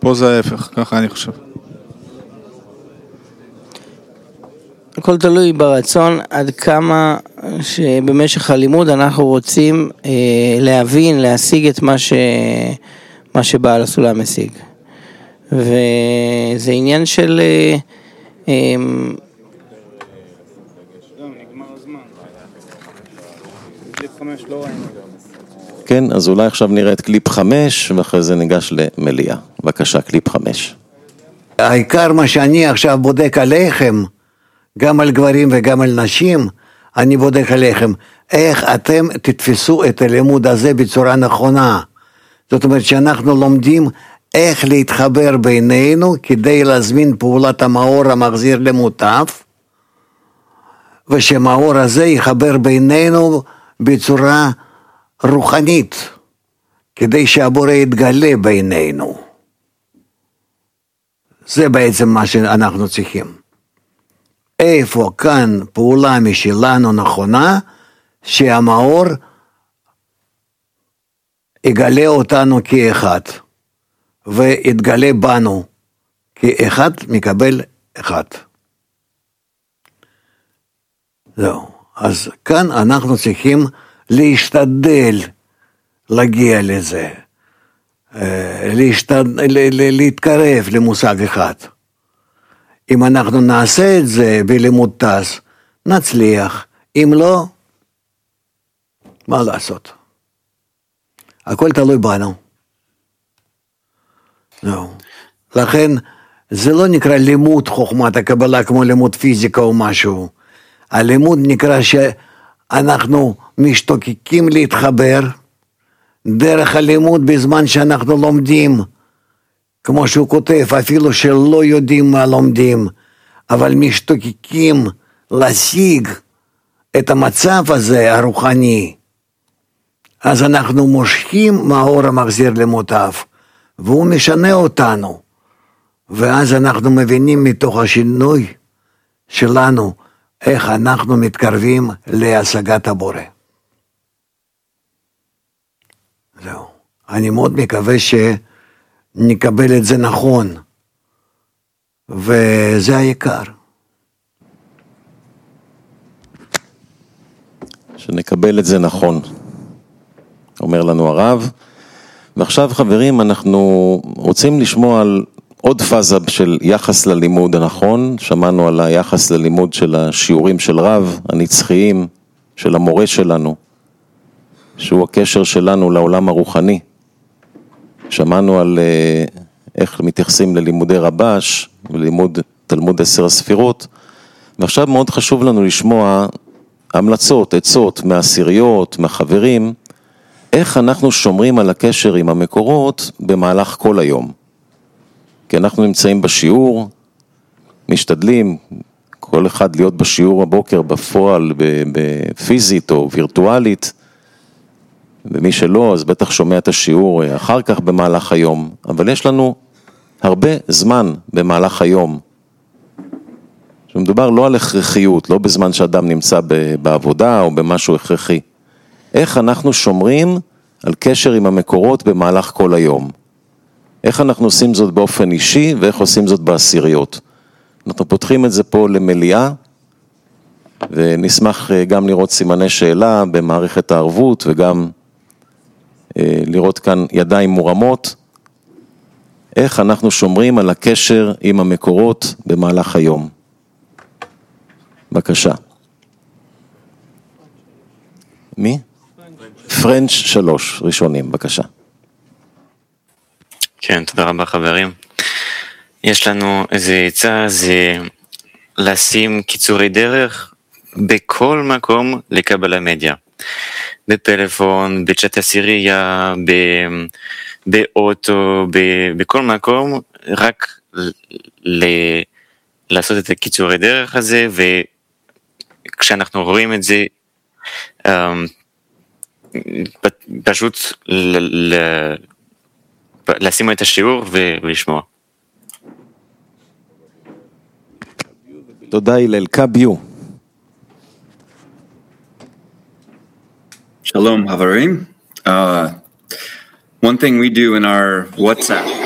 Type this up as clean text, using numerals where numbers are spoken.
פה זה ההפך, ככה אני חושב. הכל תלוי ברצון עד כמה שבמשך הלימוד אנחנו רוצים להבין, להשיג את מה שבעל הסולם משיג. וזה עניין של כן, אז אולי עכשיו נראה את קליפ 5 ואחרי זה ניגש למליאה. בבקשה, קליפ 5. העיקר מה שאני עכשיו בודק עליכם, גם על גברים וגם על נשים, אני בודק עליכם, איך אתם תתפסו את הלימוד הזה בצורה נכונה. זאת אומרת שאנחנו לומדים איך להתחבר בינינו כדי להזמין פעולת המאור המחזיר למוטף, ושמאור הזה יחבר בינינו בצורה רוחנית, כדי שהבורא יתגלה בינינו. זה בעצם מה שאנחנו צריכים. איפה כאן פעולה משלנו נכונה, שהמאור יגלה אותנו כאחד, ויתגלה בנו כאחד מקבל אחד. זהו. אז כאן אנחנו צריכים להשתדל להגיע לזה, להתקרב למושג אחד. אם אנחנו נעשה את זה בלימוד טס, נצליח. אם לא, מה לעשות? הכל תלוי בנו. לא. לכן, זה לא נקרא לימוד חוכמת הקבלה כמו לימוד פיזיקה או משהו. הלימוד נקרא שאנחנו משתוקקים להתחבר דרך הלימוד בזמן שאנחנו לומדים. כמו שהוא כותב, אפילו שלא יודעים מה לומדים, אבל משתוקקים להשיג את המצב הזה הרוחני. אז אנחנו מושכים מהאור המחזיר למוטף, והוא משנה אותנו. ואז אנחנו מבינים מתוך השינוי שלנו, איך אנחנו מתקרבים להשגת הבורא. זהו. אני מאוד מקווה נקבל את זה נכון, וזה העיקר. שנקבל את זה נכון, אומר לנו הרב. ועכשיו חברים, אנחנו רוצים לשמוע על עוד פאזה של יחס ללימוד הנכון. שמענו על היחס ללימוד של השיעורים של רב, הנצחיים, של המורה שלנו, שהוא הקשר שלנו לעולם הרוחני. שמענו על איך מתייחסים ללימודי רבש ולימוד תלמוד 10 הספירות, ועכשיו מאוד חשוב לנו לשמוע המלצות, עצות מהעשיריות, מהחברים, איך אנחנו שומרים על הקשר עם המקורות במהלך כל היום. כי אנחנו נמצאים בשיעור, משתדלים כל אחד להיות בשיעור הבוקר בפועל, בפיזית או וירטואלית, ומי שלא, אז בטח שומע את השיעור אחר כך במהלך היום. אבל יש לנו הרבה זמן במהלך היום. שמדובר לא על הכרחיות, לא בזמן שאדם נמצא בעבודה או במשהו הכרחי. איך אנחנו שומרים על קשר עם המקורות במהלך כל היום? איך אנחנו עושים זאת באופן אישי ואיך עושים זאת בעשיריות? אנחנו פותחים את זה פה למליאה, ונשמח גם לראות סימני שאלה במערכת הערבות וגם לראות כאן ידיים מורמות, איך אנחנו שומרים על הקשר עם המקורות במהלך היום. בבקשה. מי? פרנץ' 3, ראשונים, בבקשה. כן, תודה רבה חברים. יש לנו איזה עצה, זה לשים קיצורי דרך בכל מקום לקבלה מדיה. בפלאפון, בצ'אט עשירייה, באוטו, בכל מקום, רק לעשות את הקיצורי דרך הזה, וכשאנחנו רואים את זה, פשוט לשים את השיעור ולשמוע. תודה הלל, קביו. Shalom, Havarim. One thing we do in our WhatsApp